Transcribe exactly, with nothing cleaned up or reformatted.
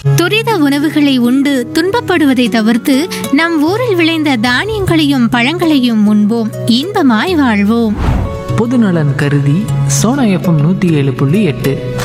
துரித உணவுகளை உண்டு துன்பப்படுவதை தவிர்த்து நம் ஊரில் விளைந்த தானியங்களையும் பழங்களையும் உண்போம், இன்பமாய் வாழ்வோம். பொதுநலன் கருதி சோனா எஃப்எம் நூற்றி ஏழு புள்ளி எட்டு